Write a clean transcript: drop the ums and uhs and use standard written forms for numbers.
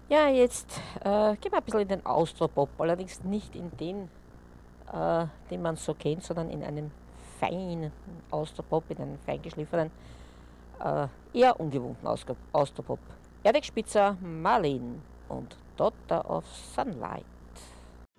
Ja, jetzt gehen wir ein bisschen in den Austropop, allerdings nicht in den, den man so kennt, sondern in einen feinen Austropop, in einen feingeschliffenen, eher ungewohnten Austropop. Erdek Spitzer, Marlin und Daughter of Sunlight.